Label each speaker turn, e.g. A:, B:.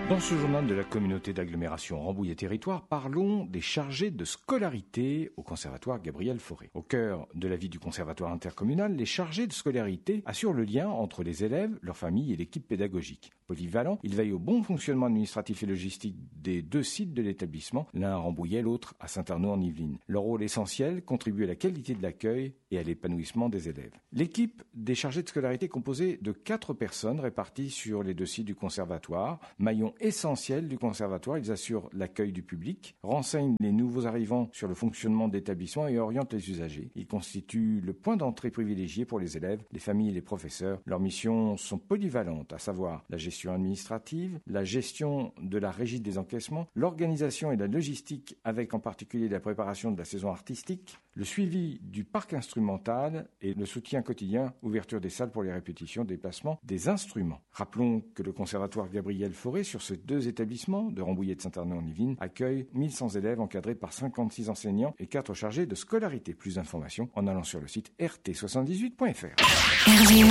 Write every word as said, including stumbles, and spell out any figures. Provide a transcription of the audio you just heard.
A: Dans ce journal de la communauté d'agglomération Rambouillet Territoire, parlons des chargés de scolarité au conservatoire Gabriel Fauré. Au cœur de la vie du conservatoire intercommunal, les chargés de scolarité assurent le lien entre les élèves, leurs familles et l'équipe pédagogique. Polyvalent, ils veillent au bon fonctionnement administratif et logistique des deux sites de l'établissement, l'un à Rambouillet, l'autre à Saint-Arnaud en Yvelines. Leur rôle essentiel contribue à la qualité de l'accueil et à l'épanouissement des élèves. L'équipe des chargés de scolarité est composée de quatre personnes réparties sur les deux sites du conservatoire, maillon essentiel du conservatoire. Ils assurent l'accueil du public, renseignent les nouveaux arrivants sur le fonctionnement de l'établissement et orientent les usagers. Ils constituent le point d'entrée privilégié pour les élèves, les familles et les professeurs. Leurs missions sont polyvalentes, à savoir la gestion administrative, la gestion de la régie des encaissements, l'organisation et la logistique avec en particulier la préparation de la saison artistique, le suivi du parc instrumental et le soutien quotidien, ouverture des salles pour les répétitions, déplacement des instruments. Rappelons que le conservatoire Gabriel Fauré, sur ces deux établissements de Rambouillet et de Saint-Arnaud en Yvelines, accueille mille cent élèves encadrés par cinquante-six enseignants et quatre chargés de scolarité. Plus d'informations en allant sur le site r t soixante-dix-huit point f r.